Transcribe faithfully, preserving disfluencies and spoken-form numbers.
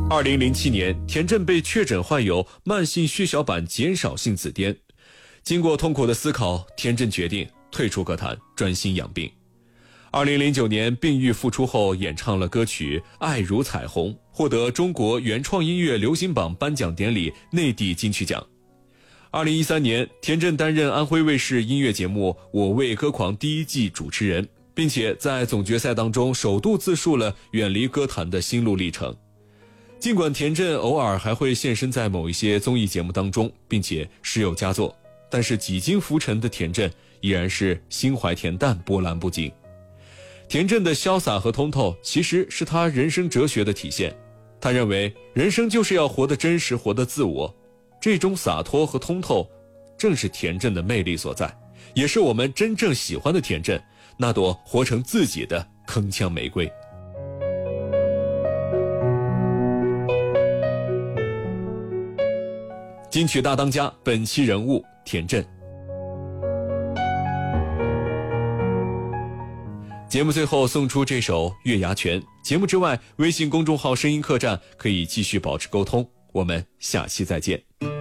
二零零七年，田震被确诊患有慢性血小板减少性紫癜。经过痛苦的思考，田震决定退出歌坛，专心养病。二零零九年病愈复出后，演唱了歌曲《爱如彩虹》，获得中国原创音乐流行榜颁奖典礼内地金曲奖。二零一三年，田震担任安徽卫视音乐节目《我为歌狂》第一季主持人，并且在总决赛当中首度自述了远离歌坛的心路历程。尽管田震偶尔还会现身在某一些综艺节目当中，并且时有佳作，但是几经浮沉的田震依然是心怀恬淡，波澜不惊。田震的潇洒和通透其实是他人生哲学的体现。他认为人生就是要活得真实，活得自我，这种洒脱和通透正是田震的魅力所在，也是我们真正喜欢的田震，那朵活成自己的铿锵玫瑰。金曲大当家本期人物田震。节目最后送出这首《月牙泉》。节目之外，微信公众号声音客栈可以继续保持沟通，我们下期再见。